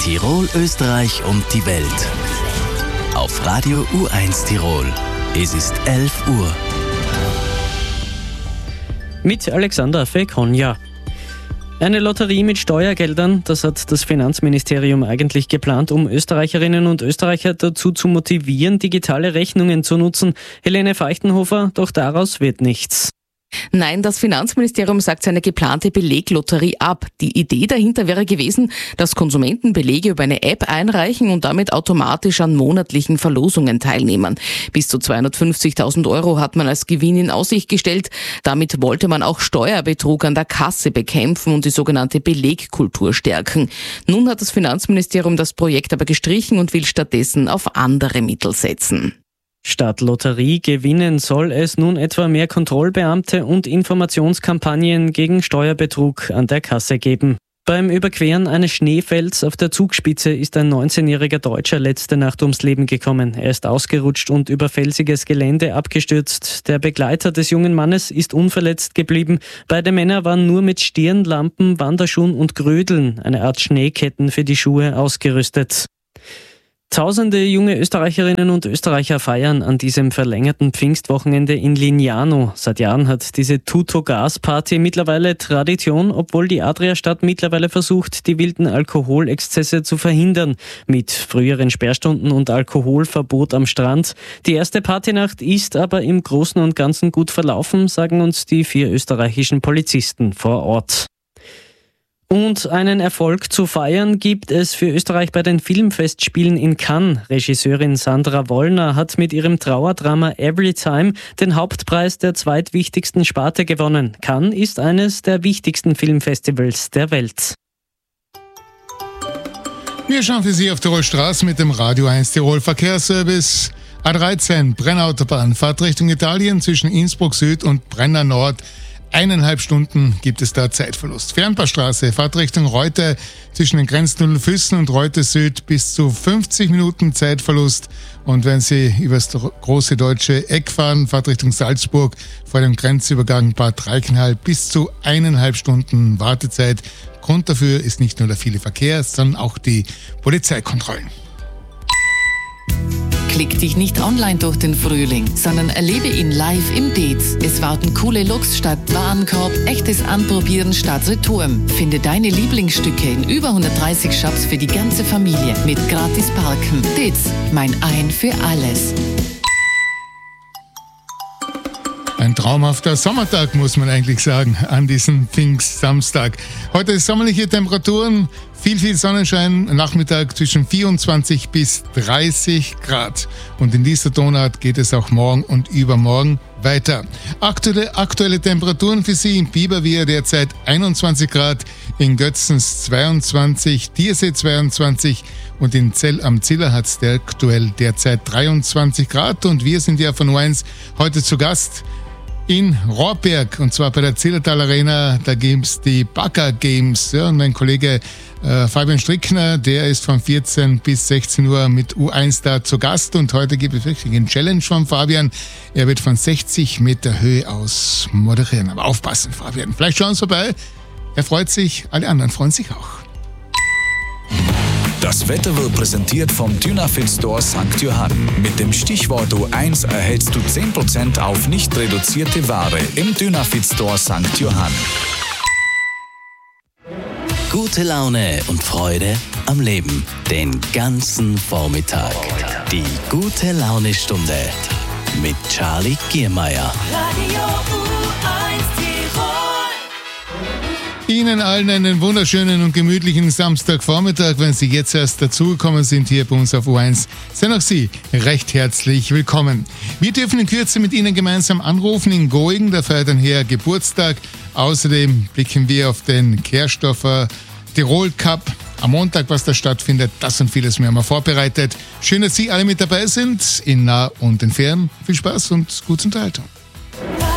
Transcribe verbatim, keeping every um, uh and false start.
Tirol, Österreich und die Welt. Auf Radio U eins Tirol. Es ist elf Uhr. Mit Alexander Fekonja. Eine Lotterie mit Steuergeldern, das hat das Finanzministerium eigentlich geplant, um Österreicherinnen und Österreicher dazu zu motivieren, digitale Rechnungen zu nutzen. Helene Feuchtenhofer, doch daraus wird nichts. Nein, das Finanzministerium sagt seine geplante Beleglotterie ab. Die Idee dahinter wäre gewesen, dass Konsumenten Belege über eine App einreichen und damit automatisch an monatlichen Verlosungen teilnehmen. Bis zu zweihundertfünfzigtausend Euro hat man als Gewinn in Aussicht gestellt. Damit wollte man auch Steuerbetrug an der Kasse bekämpfen und die sogenannte Belegkultur stärken. Nun hat das Finanzministerium das Projekt aber gestrichen und will stattdessen auf andere Mittel setzen. Statt Lotterie gewinnen soll es nun etwa mehr Kontrollbeamte und Informationskampagnen gegen Steuerbetrug an der Kasse geben. Beim Überqueren eines Schneefelds auf der Zugspitze ist ein neunzehnjähriger Deutscher letzte Nacht ums Leben gekommen. Er ist ausgerutscht und über felsiges Gelände abgestürzt. Der Begleiter des jungen Mannes ist unverletzt geblieben. Beide Männer waren nur mit Stirnlampen, Wanderschuhen und Grödeln, eine Art Schneeketten für die Schuhe, ausgerüstet. Tausende junge Österreicherinnen und Österreicher feiern an diesem verlängerten Pfingstwochenende in Lignano. Seit Jahren hat diese Tuto-Gas-Party mittlerweile Tradition, obwohl die Adria-Stadt mittlerweile versucht, die wilden Alkoholexzesse zu verhindern. Mit früheren Sperrstunden und Alkoholverbot am Strand. Die erste Partynacht ist aber im Großen und Ganzen gut verlaufen, sagen uns die vier österreichischen Polizisten vor Ort. Und einen Erfolg zu feiern gibt es für Österreich bei den Filmfestspielen in Cannes. Regisseurin Sandra Wollner hat mit ihrem Trauerdrama Everytime den Hauptpreis der zweitwichtigsten Sparte gewonnen. Cannes ist eines der wichtigsten Filmfestivals der Welt. Wir schauen für Sie auf Tirol Straße mit dem Radio eins Tirol Verkehrsservice. A dreizehn Brennautobahn, Fahrtrichtung Italien zwischen Innsbruck Süd und Brenner Nord. Eineinhalb Stunden gibt es da Zeitverlust. Fernbahnstraße, Fahrtrichtung Reute zwischen den Grenznullen Füssen und Reute Süd bis zu fünfzig Minuten Zeitverlust. Und wenn Sie übers große deutsche Eck fahren, Fahrtrichtung Salzburg vor dem Grenzübergang Bad Reichenhall bis zu eineinhalb Stunden Wartezeit. Grund dafür ist nicht nur der viele Verkehr, sondern auch die Polizeikontrollen. Klick dich nicht online durch den Frühling, sondern erlebe ihn live im Dez. Es warten coole Looks statt Warenkorb, echtes Anprobieren statt Retouren. Finde deine Lieblingsstücke in über hundertdreißig Shops für die ganze Familie mit gratis Parken. Dez, mein Ein für alles. Ein traumhafter Sommertag, muss man eigentlich sagen, an diesem Pfingstsamstag. Heute sommerliche Temperaturen, viel, viel Sonnenschein, Nachmittag zwischen vierundzwanzig bis dreißig Grad. Und in dieser Tonart geht es auch morgen und übermorgen weiter. Aktuelle, aktuelle Temperaturen für Sie in Biberwier derzeit einundzwanzig Grad, in Götzens zweiundzwanzig, Diersee zweiundzwanzig und in Zell am Ziller hat es aktuell derzeit dreiundzwanzig Grad. Und wir sind ja von U eins heute zu Gast in Rohrberg, und zwar bei der Zillertal Arena. Da gibt es die Bagger Games. Ja, und mein Kollege äh, Fabian Strickner, der ist von vierzehn bis sechzehn Uhr mit U eins da zu Gast. Und heute gibt es wirklich einen Challenge von Fabian. Er wird von sechzig Meter Höhe aus moderieren. Aber aufpassen, Fabian. Vielleicht schauen Sie vorbei. Er freut sich, alle anderen freuen sich auch. Das Wetter wird präsentiert vom Dynafit Store Sankt Johann. Mit dem Stichwort U eins erhältst du zehn Prozent auf nicht reduzierte Ware im Dynafit Store Sankt Johann. Gute Laune und Freude am Leben. Den ganzen Vormittag. Die gute Laune Stunde mit Charlie Giermeier. Radio U eins Tirol. Ihnen allen einen wunderschönen und gemütlichen Samstagvormittag. Wenn Sie jetzt erst dazugekommen sind hier bei uns auf U eins, seien auch Sie recht herzlich willkommen. Wir dürfen in Kürze mit Ihnen gemeinsam anrufen in Goigen, da feiert ein Herr Geburtstag. Außerdem blicken wir auf den Kehrstoffer Tirol Cup am Montag, was da stattfindet. Das und vieles mehr haben wir vorbereitet. Schön, dass Sie alle mit dabei sind, in nah und in fern. Viel Spaß und gute Unterhaltung.